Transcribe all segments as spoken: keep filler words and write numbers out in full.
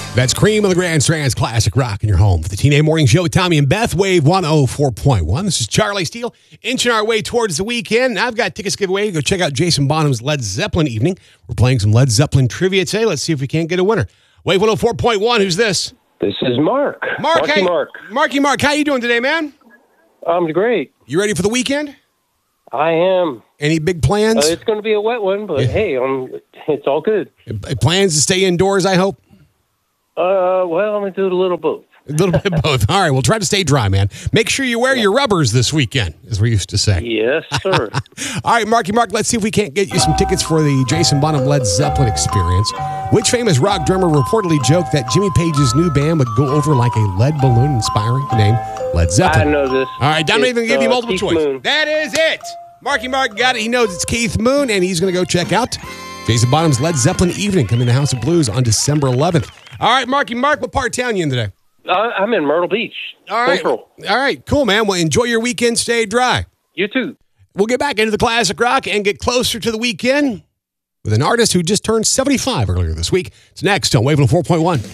That's Cream of the Grand Strands Classic Rock in your home for the T N A Morning Show with Tommy and Beth, Wave one oh four point one. This is Charlie Steele, inching our way towards the weekend. I've got tickets to give away. Go check out Jason Bonham's Led Zeppelin evening. We're playing some Led Zeppelin trivia today. Let's see if we can't get a winner. Wave one oh four point one, who's this? This is Mark. Mark, Marky hey, Mark. Marky Mark, how you doing today, man? I'm great. You ready for the weekend? I am. Any big plans? Uh, it's going to be a wet one, but Yeah. hey, um, it's all good. Plans to stay indoors, I hope? Uh, well, I'm going to do a little both. A little bit of both. All right, we'll try to stay dry, man. Make sure you wear your rubbers this weekend, as we used to say. Yes, sir. All right, Marky Mark, let's see if we can't get you some tickets for the Jason Bonham Led Zeppelin experience. Which famous rock drummer reportedly joked that Jimmy Page's new band would go over like a lead balloon, inspiring the name Led Zeppelin? I know this. All right, I'm not It's, even going to give you uh, multiple Keith choice. Moon. That is it. Marky Mark got it. He knows it's Keith Moon, and he's going to go check out Jason Bonham's Led Zeppelin evening coming to the House of Blues on December eleventh. All right, Marky Mark, what part of town you in today? Uh, I'm in Myrtle Beach. All right. Central. All right, cool, man. Well, enjoy your weekend. Stay dry. You too. We'll get back into the classic rock and get closer to the weekend with an artist who just turned seventy-five earlier this week. It's next on Wave one oh four point one.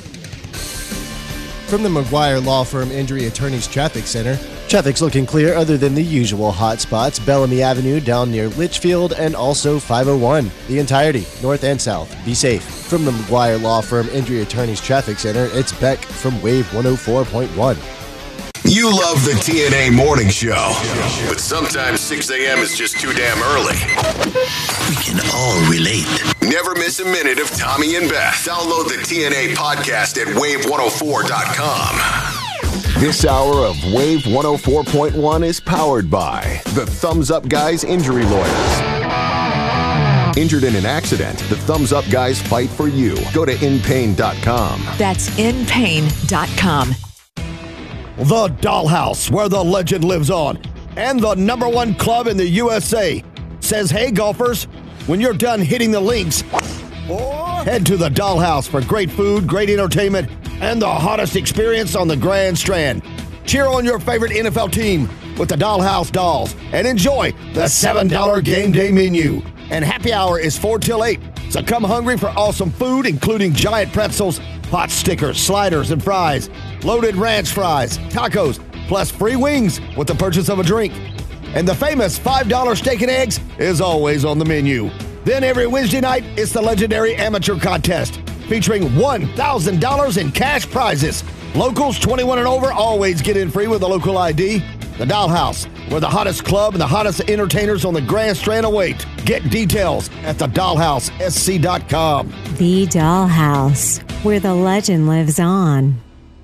From the McGuire Law Firm Injury Attorneys Traffic Center, traffic's looking clear other than the usual hot spots, Bellamy Avenue down near Litchfield and also five oh one. The entirety, north and south. Be safe. From the McGuire Law Firm Injury Attorneys Traffic Center, it's Beck from Wave one oh four point one. You love the T N A Morning Show, but sometimes six a.m. is just too damn early. We can all relate. Never miss a minute of Tommy and Beth. Download the T N A podcast at wave one oh four dot com. This hour of Wave one oh four point one is powered by the Thumbs Up Guys Injury Lawyers. Injured in an accident, the Thumbs Up Guys fight for you. Go to in pain dot com. That's in pain dot com. The Dollhouse, where the legend lives on, and the number one club in the U S A, says, hey, golfers, when you're done hitting the links, head to the Dollhouse for great food, great entertainment, and the hottest experience on the Grand Strand. Cheer on your favorite N F L team with the Dollhouse Dolls, and enjoy the seven dollar game day menu. And happy hour is four till eight, so come hungry for awesome food, including giant pretzels, hot stickers, sliders, and fries, loaded ranch fries, tacos, plus free wings with the purchase of a drink. And the famous five dollar steak and eggs is always on the menu. Then every Wednesday night, it's the legendary amateur contest, featuring one thousand dollars in cash prizes. Locals twenty-one and over always get in free with a local I D. The Dollhouse, where the hottest club and the hottest entertainers on the Grand Strand await. Get details at the dollhouse s c dot com. The Dollhouse, where the legend lives on.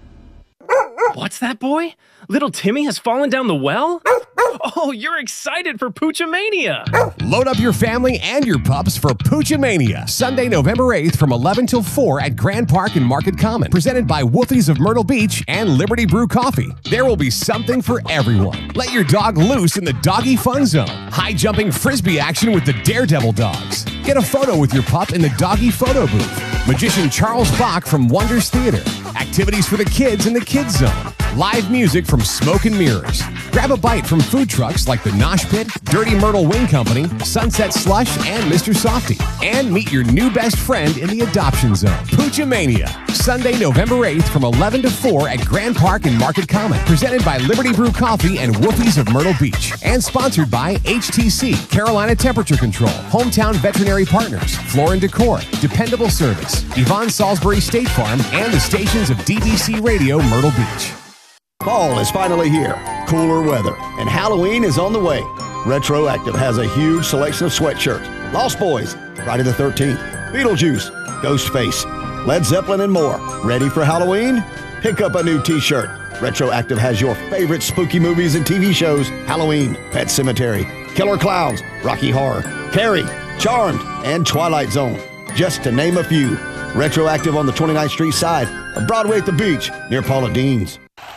What's that, boy? Little Timmy has fallen down the well? Oh, you're excited for Poochomania! Load up your family and your pups for Poochomania, Sunday, November eighth from eleven till four at Grand Park and Market Common. Presented by Wolfies of Myrtle Beach and Liberty Brew Coffee. There will be something for everyone. Let your dog loose in the Doggy Fun Zone. High-jumping frisbee action with the Daredevil Dogs. Get a photo with your pup in the Doggy Photo Booth. Magician Charles Bach from Wonders Theater. Activities for the kids in the Kids Zone. Live music from Smoke and Mirrors. Grab a bite from food trucks like the Nosh Pit, Dirty Myrtle Wing Company, Sunset Slush, and Mister Softy. And meet your new best friend in the Adoption Zone. Poochomania, Sunday, November eighth from eleven to four at Grand Park and Market Common. Presented by Liberty Brew Coffee and Wolfies of Myrtle Beach. And sponsored by H T C, Carolina Temperature Control, Hometown Veterinary Partners, Floor and Decor, Dependable Service, Yvonne Salisbury State Farm, and the stations of D B C Radio Myrtle Beach. Fall is finally here, cooler weather, and Halloween is on the way. Retroactive has a huge selection of sweatshirts, Lost Boys, Friday the thirteenth, Beetlejuice, Ghostface, Led Zeppelin, and more. Ready for Halloween? Pick up a new t-shirt. Retroactive has your favorite spooky movies and T V shows: Halloween, Pet Sematary, Killer Clowns, Rocky Horror, Carrie, Charmed, and Twilight Zone, just to name a few. Retroactive on the twenty-ninth Street side of Broadway at the Beach near Paula Dean's.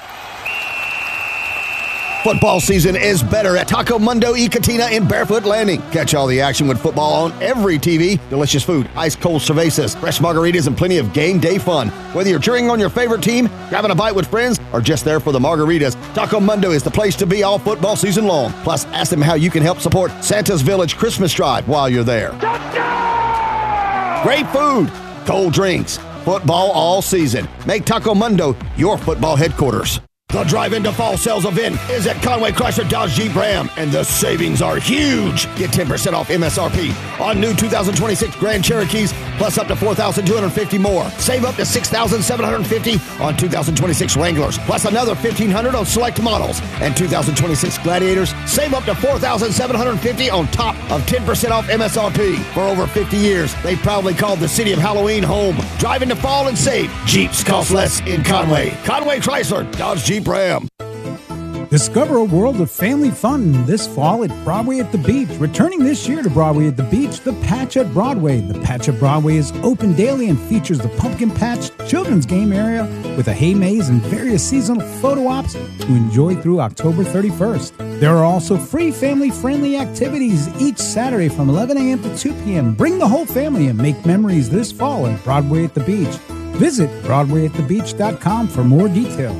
Football season is better at Taco Mundo y Cantina in Barefoot Landing. Catch all the action with football on every T V. Delicious food, ice-cold cervezas, fresh margaritas, and plenty of game day fun. Whether you're cheering on your favorite team, grabbing a bite with friends, or just there for the margaritas, Taco Mundo is the place to be all football season long. Plus, ask them how you can help support Santa's Village Christmas Drive while you're there. Great food, cold drinks, Football all season. Make Taco Mundo your football headquarters. The Drive into Fall Sales event is at Conway Chrysler Dodge Jeep Ram, and the savings are huge. Get ten percent off M S R P on new two thousand twenty-six Grand Cherokees, plus up to four thousand two hundred fifty dollars more. Save up to six thousand seven hundred fifty dollars on two thousand twenty-six Wranglers, plus another fifteen hundred dollars on select models. And two thousand twenty-six Gladiators, save up to four thousand seven hundred fifty dollars on top of ten percent off M S R P. For over fifty years, they proudly called the city of Halloween home. Drive into fall and save. Jeeps cost less in Conway. Conway Chrysler Dodge Jeep Ram. Discover a world of family fun this fall at Broadway at the Beach. Returning this year to Broadway at the Beach, The Patch at Broadway. The Patch at Broadway is open daily and features the Pumpkin Patch children's game area with a hay maze and various seasonal photo ops to enjoy through October thirty-first. There are also free family-friendly activities each Saturday from eleven a.m. to two p.m. Bring the whole family and make memories this fall at Broadway at the Beach. Visit broadway at the beach dot com for more details.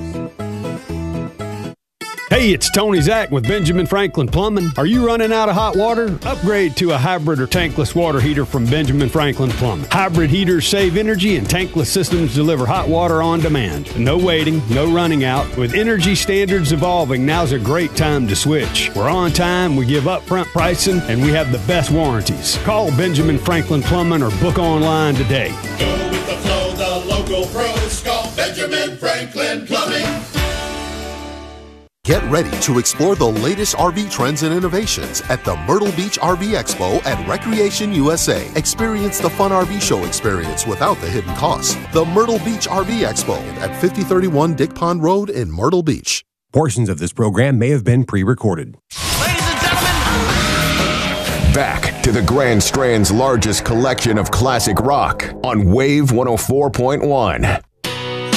Hey, it's Tony Zach with Benjamin Franklin Plumbing. Are you running out of hot water? Upgrade to a hybrid or tankless water heater from Benjamin Franklin Plumbing. Hybrid heaters save energy and tankless systems deliver hot water on demand. No waiting, no running out. With energy standards evolving, now's a great time to switch. We're on time, we give upfront pricing, and we have the best warranties. Call Benjamin Franklin Plumbing or book online today. Go with the flow, the local pros. Call Benjamin Franklin Plumbing. Get ready to explore the latest R V trends and innovations at the Myrtle Beach R V Expo at Recreation U S A. Experience the fun R V show experience without the hidden costs. The Myrtle Beach R V Expo at fifty thirty-one Dick Pond Road in Myrtle Beach. Portions of this program may have been pre-recorded. Back to the Grand Strand's largest collection of classic rock on Wave one oh four point one.